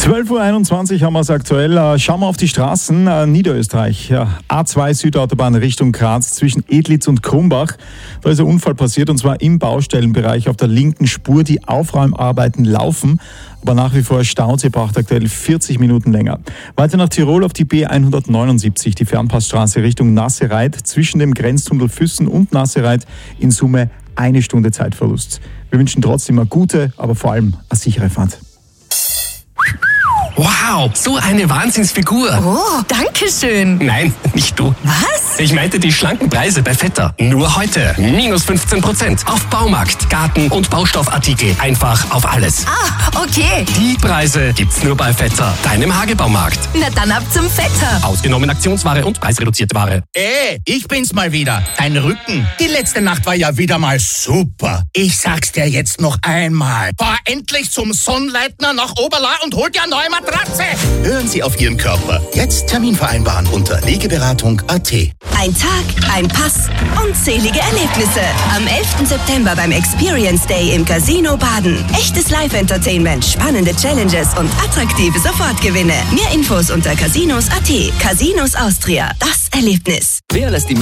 12.21 Uhr haben wir es aktuell. Schauen wir auf die Straßen. Niederösterreich, A2 Südautobahn Richtung Graz zwischen Edlitz und Krumbach. Da ist ein Unfall passiert und zwar im Baustellenbereich auf der linken Spur. Die Aufräumarbeiten laufen, aber nach wie vor Stau. Sie braucht aktuell 40 Minuten länger. Weiter nach Tirol auf die B179, die Fernpassstraße Richtung Nassereit zwischen dem Grenztunnel Füssen und Nassereit in Summe 1 Stunde Zeitverlust. Wir wünschen trotzdem eine gute, aber vor allem eine sichere Fahrt. Wow, so eine Wahnsinnsfigur. Oh, danke schön. Nein, nicht du. Was? Ich meinte die schlanken Preise bei Vetter. Nur heute. Minus 15% auf Baumarkt, Garten- und Baustoffartikel. Einfach auf alles. Ah, okay. Die Preise gibt's nur bei Vetter, deinem Hagebaumarkt. Na dann ab zum Vetter. Ausgenommen Aktionsware und preisreduzierte Ware. Ich bin's mal wieder. Dein Rücken. Die letzte Nacht war ja wieder mal super. Ich sag's dir jetzt noch einmal. Fahr endlich zum Sonnleitner nach Oberla und hol dir eine neue Matratze. Hören Sie auf Ihren Körper. Jetzt Termin vereinbaren unter Legeberatung.at. Ein Tag, ein Pass, unzählige Erlebnisse. Am 11. September beim Experience Day im Casino Baden. Echtes Live-Entertainment, spannende Challenges und attraktive Sofortgewinne. Mehr Infos unter casinos.at. Casinos Austria. Das Erlebnis. Wer lässt die